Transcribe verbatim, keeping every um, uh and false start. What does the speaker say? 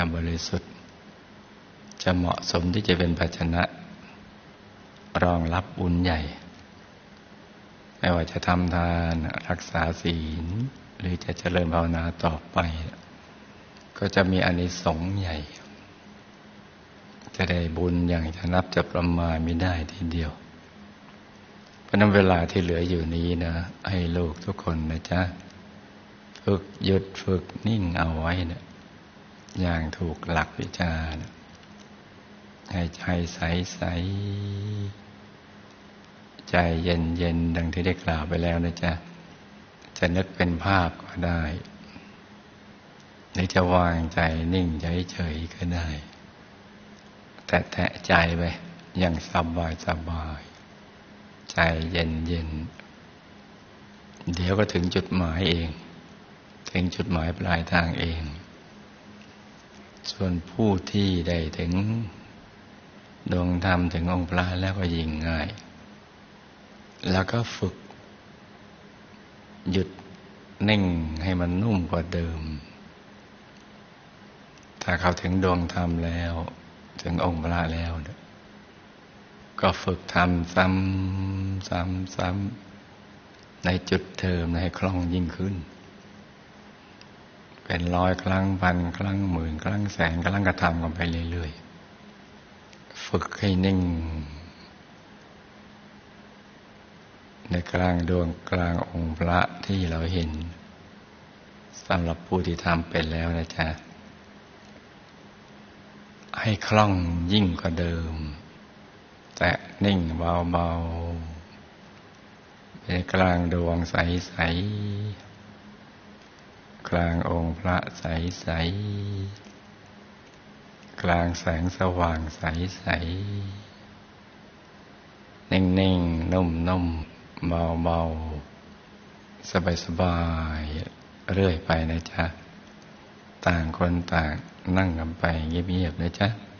จะบริสุทธิ์จะเหมาะสมที่จะเป็นภาชนะรองรับบุญใหญ่ไม่ว่าจะทำทานรักษาศีลหรือจะเจริญภาวนาต่อไปก็จะมีอานิสงส์ใหญ่จะได้บุญอย่างจะนับจะประมาณไม่ได้ทีเดียวเพราะนั้นเวลาที่เหลืออยู่นี้นะให้ลูกทุกคนนะจ๊ะฝึกหยุดฝึกนิ่งเอาไว้นะอย่างถูกหลักวิชานะให้ใจใสใสใจเย็นเย็นดังที่ได้กล่าวไปแล้วนะจ๊ะจะนึกเป็นภาพก็ได้หรือจะวางใจนิ่งเฉยๆก็ได้แต่แตะใจไปอย่างสบายสบายใจเย็นเย็นเดี๋ยวก็ถึงจุดหมายเองถึงจุดหมายปลายทางเองส่วนผู้ที่ได้ถึงดวงธรรมถึงองค์พระแล้วก็ยิ่งง่ายแล้วก็ฝึกหยุดนิ่งให้มันนุ่มกว่าเดิมถ้าเขาถึงดวงธรรมแล้วถึงองค์พระแล้วก็ฝึกทำซ้ำซ้ำซ้ำในจุดเดิมให้คล่องยิ่งขึ้นเป็นร้อยครั้งพันครั้งหมื่นครั้งแสนครั้งก็ทำกันไปเรื่อยๆฝึกให้นิ่งในกลางดวงกลางองค์พระที่เราเห็นสำหรับผู้ที่ทำเป็นแล้วนะจ๊ะให้คล่องยิ่งกว่าเดิมแต่นิ่งเบาๆในกลางดวงใสๆกลางองค์พระใสๆกลางแสงสว่างใสๆนิ่งๆนุ่มๆเบาๆสบายๆเรื่อยไปนะจ๊ะต่างคนต่างนั่งกันไปเงียบๆนะจ๊ะ